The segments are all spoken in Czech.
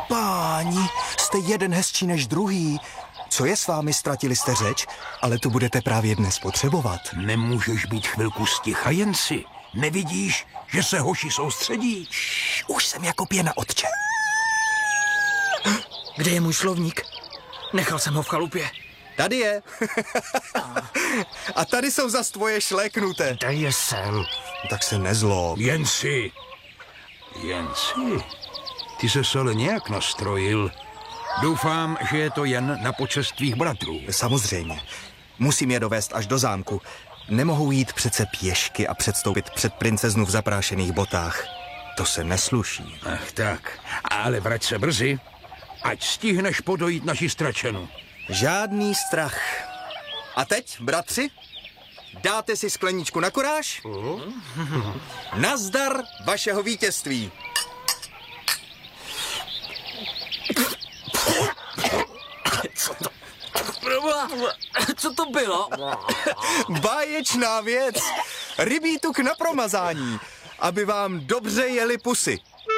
Páni, jste jeden hezčí než druhý. Co je s vámi, ztratili jste řeč, ale tu budete právě dnes potřebovat. Nemůžeš být chvilku sticha, jen si. Nevidíš, že se hoši soustředí? Už jsem jako pěna, otče. Kde je můj slovník? Nechal jsem ho v chalupě. Tady je. A tady jsou zas tvoje šléknuté. Dej je sem. Tak se nezlob. Jen si. Ty se ale nějak nastrojil. Doufám, že je to jen na počest tvých bratrů. Samozřejmě. Musím je dovést až do zámku. Nemohou jít přece pěšky a předstoupit před princeznu v zaprášených botách. To se nesluší. Ach tak, ale vrať se brzy, ať stihneš podojít naši stračenu. Žádný strach. A teď, bratři, dáte si skleničku na kuráž? Nazdar vašeho vítězství. Co to bylo? Báječná věc. Rybí tuk na promazání, aby vám dobře jeli pusy.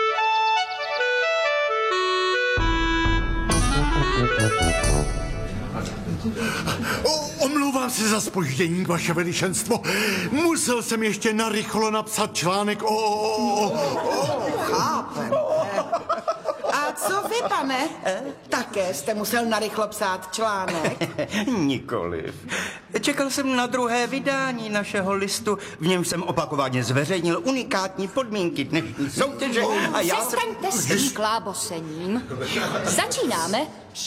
Omlouvám se za zpoždění, vaše veličenstvo. Musel jsem ještě narychlo napsat článek Chápem. A co vy, pane? Také jste musel narychlo psát článek? Nikoliv. Čekal jsem na druhé vydání našeho listu, v něm jsem opakovaně zveřejnil unikátní podmínky dnešní soutěže a já... Přestaňte s tím klábosením. Začínáme.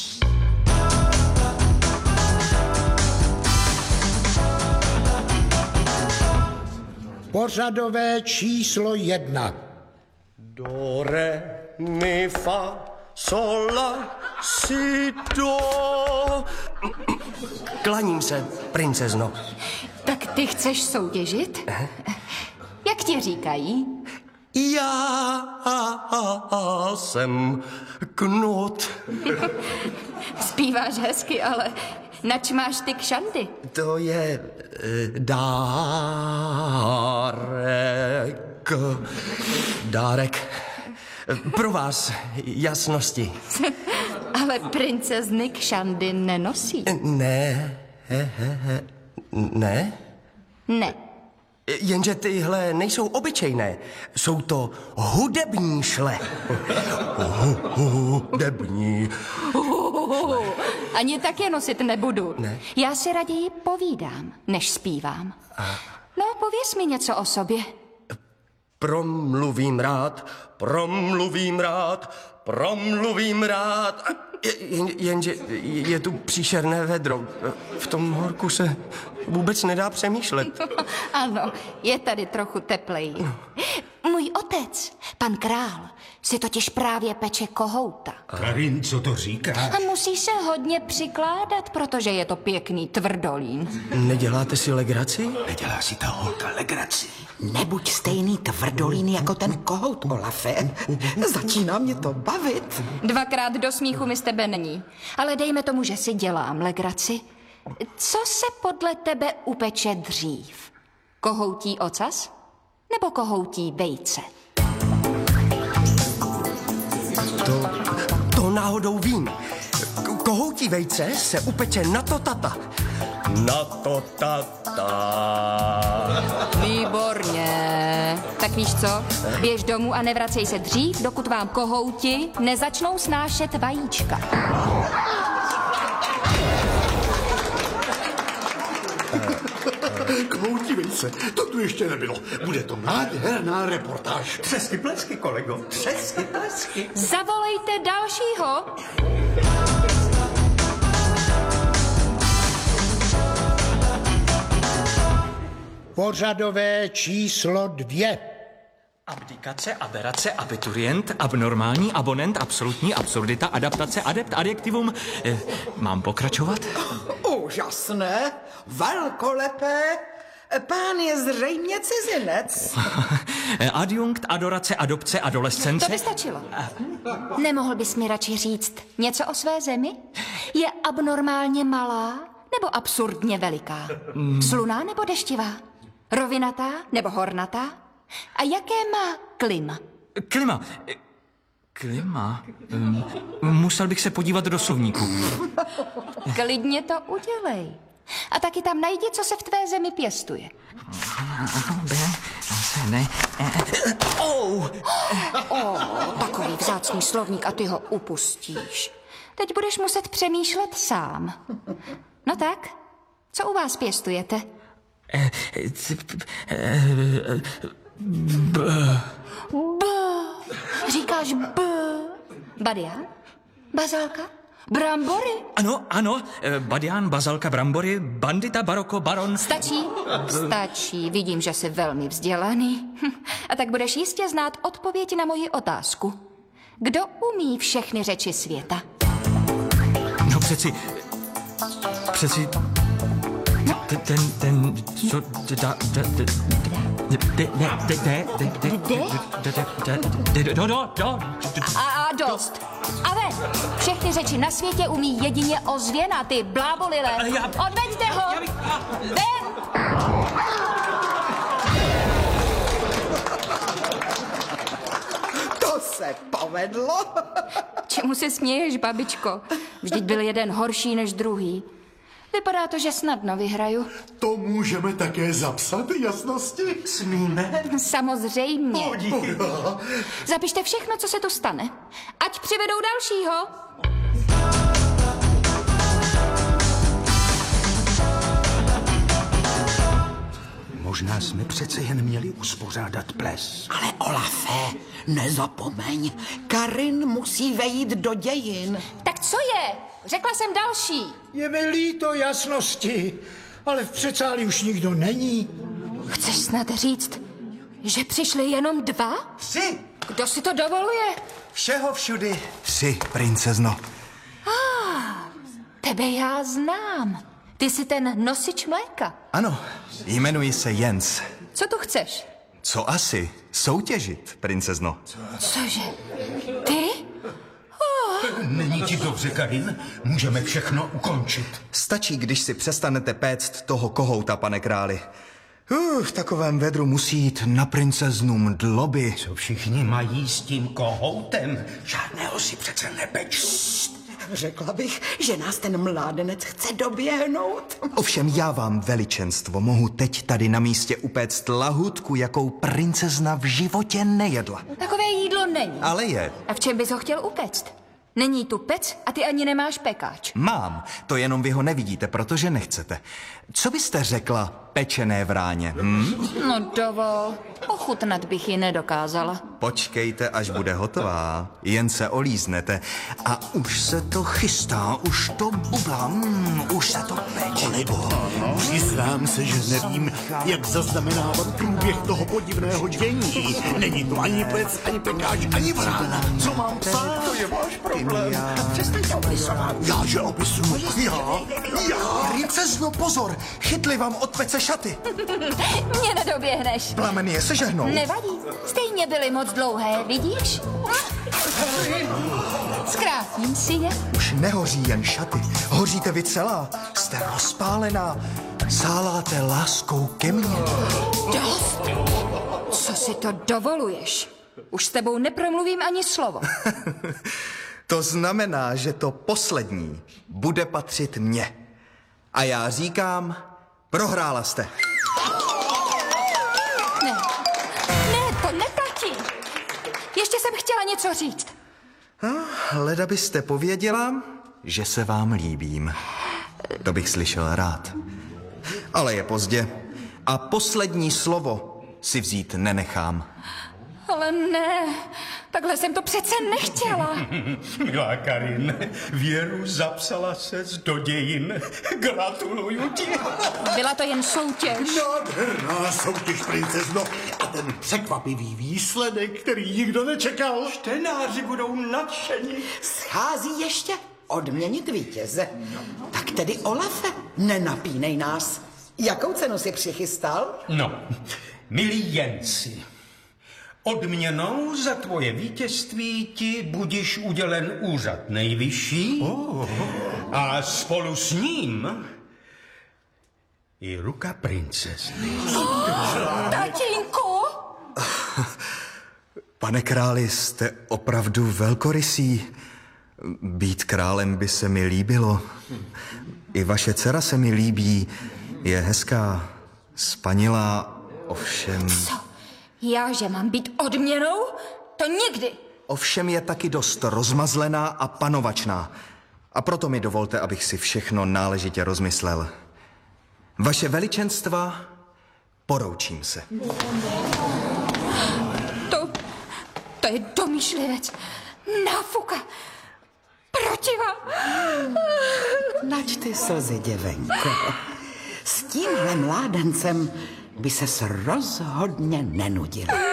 Pořadové číslo 1. Do, re, mi, fa, sol, la, si, do. Klaním se, princezno. Tak ty chceš soutěžit? Jak ti říkají? Já jsem Knut. Zpíváš hezky, ale nač máš ty kšandy? To je dárek pro vás, jasnosti. Ale princezny kšandy nenosí. Ne. Ne. Jenže tyhle nejsou obyčejné. Jsou to hudební šle. Hudební. Ani tak je nosit nebudu. Ne? Já si raději povídám, než zpívám. No, pověz mi něco o sobě. Promluvím rád. Jenže je tu příšerné vedro. V tom horku se vůbec nedá přemýšlet. Ano, je tady trochu teplej. Můj otec, pan král, si totiž právě peče kohouta. Karin, co to říká? A musí se hodně přikládat, protože je to pěkný tvrdolín. Neděláte si legraci? Nedělá si ta holka legraci. Nebuď stejný tvrdolín jako ten kohout, Olafe. Začíná mě to bavit. Dvakrát do smíchu mi z tebe není. Ale dejme tomu, že si dělám legraci. Co se podle tebe upeče dřív? Kohoutí ocas? Nebo kohoutí vejce? To náhodou vím. Kohoutí vejce se upeče na to tata. Na to tata. Výborně. Tak víš co? Běž domů a nevracej se dřív, dokud vám kohouti nezačnou snášet vajíčka. Kohoutí se, to tu ještě nebylo. Bude to nádherná reportáž. Třesky plesky, kolego. Třesky plesky. Zavolejte dalšího. Pořadové číslo 2. Abdikace, aberace, abiturient, abnormální, abonent, absolutní, absurdita, adaptace, adept, adjektivum. Mám pokračovat? Úžasné, velkolepé. Pán je zřejmě cizinec. Adjunkt, adorace, adopce, adolescence. To by stačilo. Nemohl bys mi radši říct něco o své zemi? Je abnormálně malá nebo absurdně veliká? Slunná nebo deštivá? Rovinatá nebo hornatá? A jaké má klima? Klima. Klima? Musel bych se podívat do slovníku. Klidně to udělej. A taky tam najdi, co se v tvé zemi pěstuje. Takový vzácný slovník a ty ho upustíš. Teď budeš muset přemýšlet sám. No tak, co u vás pěstujete? Říkáš B. Badián? Bazálka? Brambory? Ano, badián, bazalka, brambory, bandita, baroko, baron. Stačí. Vidím, že jsi velmi vzdělaný. A tak budeš jistě znát odpověď na moji otázku. Kdo umí všechny řeči světa? No přeci, ten, co, A dost. A ven. Všechny řeči na světě umí jedině ozvěna, ty blábolile. Odveďte ho. Ven. To se povedlo. Čemu se směješ, babičko? Vždyť byl jeden horší než druhý. Vypadá to, že snadno vyhraju. To můžeme také zapsat, jasnosti? Smíme? Samozřejmě. Zapište všechno, co se tu stane. Ať přivedou dalšího. Možná jsme přece jen měli uspořádat ples. Ale Olafe, nezapomeň, Karin musí vejít do dějin. Tak co je? Řekla jsem další. Je mi líto jasnosti, ale v předsálí už nikdo není. Chceš snad říct, že přišli jenom 2? 3. Kdo si to dovoluje? Všeho všudy. 3, princezno. Tebe já znám. Ty jsi ten nosič mléka. Ano, jmenuji se Jens. Co tu chceš? Co asi? Soutěžit, princezno. Cože? Ty? Není ti dobře, Karin? Můžeme všechno ukončit. Stačí, když si přestanete péct toho kohouta, pane králi. V takovém vedru musí jít na princeznům dloby. Co všichni mají s tím kohoutem? Žádného si přece nepeč. Řekla bych, že nás ten mládenec chce doběhnout. Ovšem já vám, veličenstvo, mohu teď tady na místě upéct lahůdku, jakou princezna v životě nejedla. Takové jídlo není. Ale je. A v čem bys ho chtěl upéct? Není tu pec a ty ani nemáš pekáč. Mám, to jenom vy ho nevidíte, protože nechcete. Co byste řekla pečené vráně? No dovol, ochutnat bych ji nedokázala. Počkejte, až bude hotová. Jen se olíznete. A už se to chystá, už to bublá, už se to peče. Kolego, přiznám se, že nevím, jak zaznamenávat průběh toho podivného dění. Není to ani pec, ani pekáč, ani vrána. Co mám psát? To je váš problém. Přestaňte opisovat. Já, že opisuju. Já. Princezno, pozor, chytli vám od pece šaty. Mě nedoběhneš. Plamen je sežehnou. Nevadí, stejně byly moc dlouhé, vidíš? Zkrátím si je. Už nehoří jen šaty, hoříte vy celá. Jste rozpálená, sáláte láskou ke mně. Dost. Co si to dovoluješ? Už s tebou nepromluvím ani slovo. To znamená, že to poslední bude patřit mně. A já říkám, prohrála jste. Ne, to neplatí. Ještě jsem chtěla něco říct. Leda byste pověděla, že se vám líbím. To bych slyšel rád. Ale je pozdě a poslední slovo si vzít nenechám. Ale ne, takhle jsem to přece nechtěla. Milá Karin, Věru zapsala ses do dějin. Gratuluju ti. Byla to jen soutěž. Nádherná soutěž, princezno. A ten překvapivý výsledek, který nikdo nečekal. Čtenáři budou nadšení. Schází ještě odměnit vítěze. Tak tedy, Olafe, nenapínej nás. Jakou cenu si přichystal? No, milý Jensi, odměnou za tvoje vítězství ti budiš udělen úřad nejvyšší a spolu s ním i ruka princezny. Tatínku! Pane králi, jste opravdu velkorysý. Být králem by se mi líbilo. I vaše dcera se mi líbí. Je hezká, spanilá, ovšem... Co? Já, že mám být odměnou? To nikdy. Ovšem je taky dost rozmazlená a panovačná. A proto mi dovolte, abych si všechno náležitě rozmyslel. Vaše veličenstva, poroučím se. To je domýšlivec. Náfuka. Protiva. Nač ty slzy, děvenko. S tímhle mládencem by ses rozhodně nenudila.